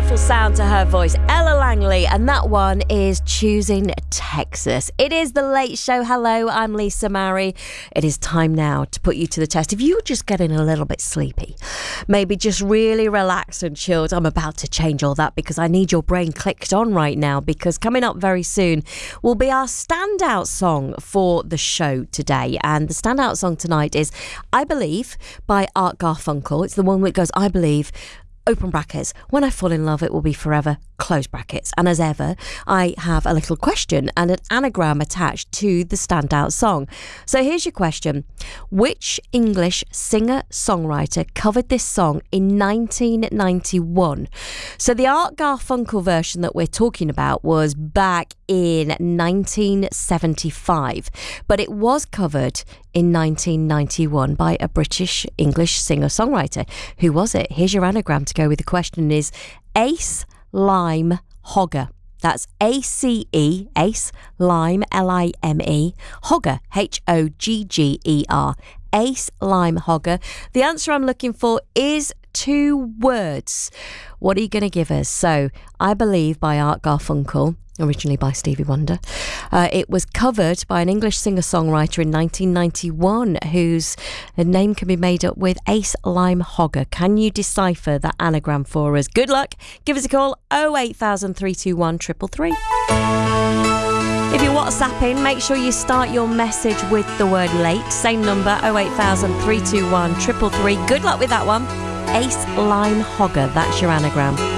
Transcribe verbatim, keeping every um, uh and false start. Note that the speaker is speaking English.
Beautiful sound to her voice, Ella Langley, and that one is Choosing Texas. It is The Late Show. Hello, I'm Lisa Murray. It is time now to put you to the test. If you're just getting a little bit sleepy, maybe just really relaxed and chilled, I'm about to change all that because I need your brain clicked on right now, because coming up very soon will be our standout song for the show today. And the standout song tonight is I Believe by Art Garfunkel. It's the one that goes, I believe, open brackets, when I fall in love it will be forever, close brackets. And as ever, I have a little question and an anagram attached to the standout song. So here's your question. Which English singer-songwriter covered this song in nineteen ninety-one? So the Art Garfunkel version that we're talking about was back in nineteen seventy-five, but it was covered in nineteen ninety-one by a British English singer-songwriter. Who was it? Here's your anagram to go with the question is Ace Lime Hogger. That's A C E, Ace Lime, L I M E, Hogger, H O G G E R, Ace Lime Hogger. The answer I'm looking for is two words. What are you going to give us? So, I Believe by Art Garfunkel, originally by Stevie Wonder. Uh, it was covered by an English singer-songwriter in nineteen ninety-one whose name can be made up with Ace Lime Hogger. Can you decipher that anagram for us? Good luck. Give us a call, oh eight thousand, three two one, three three three. If you're WhatsApping, make sure you start your message with the word late. Same number, oh eight thousand, three two one, three three three. Good luck with that one. Ace Lime Hogger, that's your anagram.